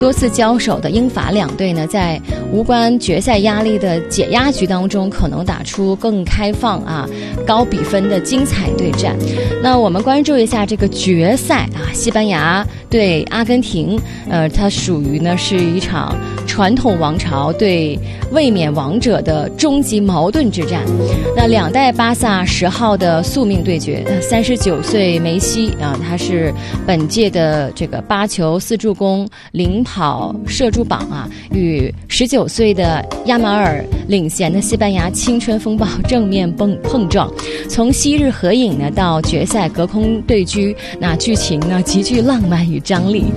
多次交手的英法两队呢，在无关决赛压力的解压局当中，可能打出更开放高比分的精彩对战。那我们关注一下这个决赛西班牙对阿根廷，它属于呢是一场传统王朝对卫冕王者的终极矛盾之战。那两代巴萨10号的宿命对决，39岁梅西他是本届的这个8球4助攻领跑射柱榜与19岁的亚马尔领衔的西班牙青春风暴正面碰撞。从昔日合影呢到决赛隔空对狙，那剧情呢极具浪漫与张力。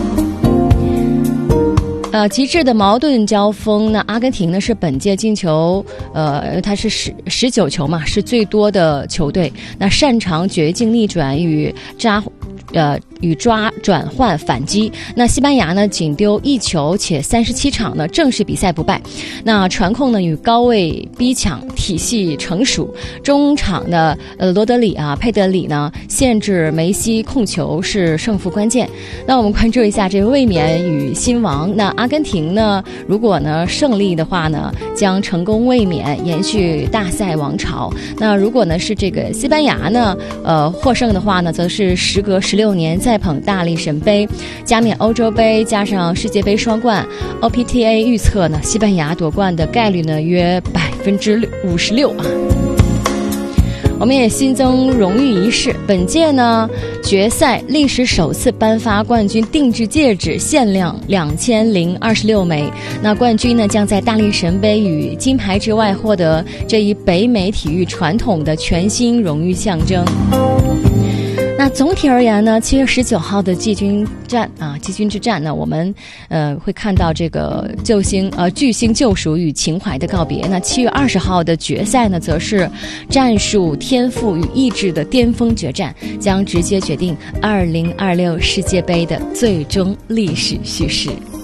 极致的矛盾交锋。那阿根廷呢是本届进球，它是19球嘛，是最多的球队。那擅长绝境逆转与抓转换反击。那西班牙呢仅丢1球，且37场呢正式比赛不败。那传控呢与高位逼抢体系成熟。中场的罗德里佩德里呢限制梅西控球是胜负关键。那我们关注一下这个卫冕与新王。那阿根廷呢如果呢胜利的话呢，将成功卫冕，延续大赛王朝。那如果呢是这个西班牙呢获胜的话呢，则是时隔16年再捧大力神杯，加冕欧洲杯，加上世界杯双冠。OPTA 预测呢，西班牙夺冠的概率呢约56%。我们也新增荣誉仪式，本届呢决赛历史首次颁发冠军定制戒指，限量2026枚。那冠军呢将在大力神杯与金牌之外获得这一北美体育传统的全新荣誉象征。那总体而言呢，7月19号的季军之战呢，我们会看到这个巨星救赎与情怀的告别。那7月20号的决赛呢，则是战术、天赋与意志的巅峰决战，将直接决定2026世界杯的最终历史叙事。